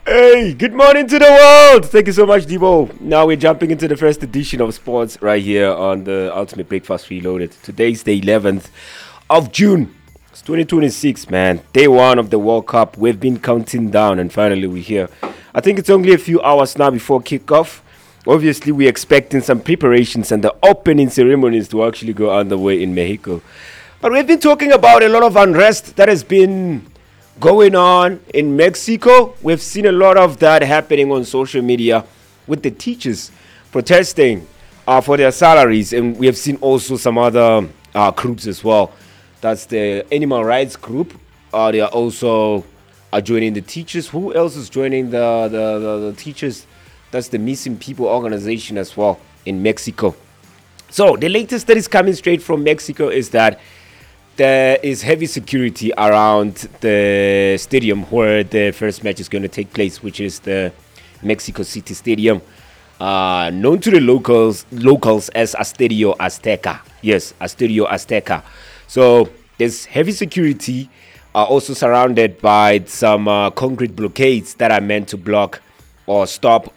Hey, good morning to the world. Thank you so much, Debo. Now we're jumping into the first edition of sports right here on the Ultimate Breakfast Reloaded. Today's the 11th of June. It's 2026, man. Day one of the World Cup. We've been counting down and finally we're here. I think it's only a few hours now before kickoff. Obviously, we're expecting some preparations and the opening ceremonies to actually go underway in Mexico. But we've been talking about a lot of unrest that has been going on in Mexico. We've seen a lot of that happening on social media with the teachers protesting for their salaries, and we have seen also some other groups as well. That's the animal rights group. They are also joining the teachers. Who else is joining the teachers? That's the Missing People organization as well in Mexico. So the latest that is coming straight from Mexico is that there is heavy security around the stadium where the first match is going to take place, which is the Mexico City Stadium, known to the locals as Estadio Azteca. Yes, Estadio Azteca. So there's heavy security, also surrounded by some concrete blockades that are meant to block or stop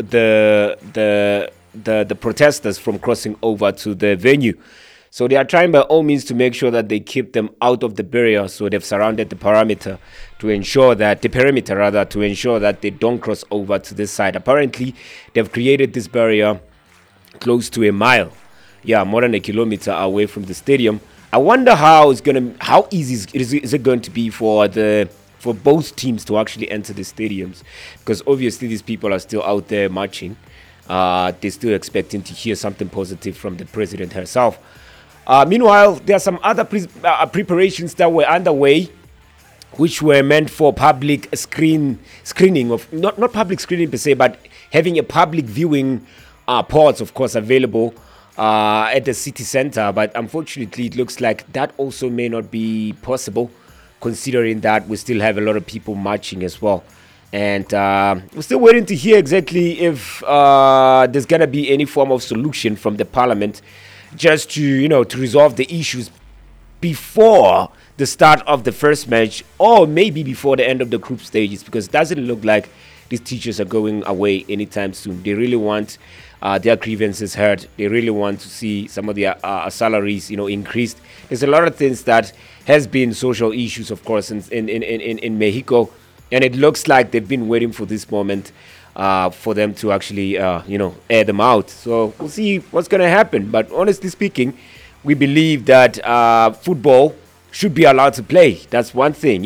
the protesters from crossing over to the venue. So they are trying by all means to make sure that they keep them out of the barrier. So they've surrounded the perimeter to ensure that they don't cross over to this side. Apparently, they've created this barrier close to a mile. Yeah, more than a kilometer away from the stadium. I wonder how easy is it going to be for both teams to actually enter the stadiums, because obviously these people are still out there marching. They're still expecting to hear something positive from the president herself. Meanwhile, there are some other preparations that were underway, which were meant for public screening of not public screening per se, but having a public viewing ports, of course, available at the city center. But unfortunately, it looks like that also may not be possible, considering that we still have a lot of people marching as well. And we're still waiting to hear exactly if there's gonna be any form of solution from the parliament, just to resolve the issues before the start of the first match, or maybe before the end of the group stages, because it doesn't look like these teachers are going away anytime soon. They really want their grievances heard. They really want to see some of their salaries increased. There's a lot of things that has been social issues, of course, in Mexico, and it looks like they've been waiting for this moment for them to actually air them out. So we'll see what's going to happen. But honestly speaking, we believe that football should be allowed to play. That's one thing.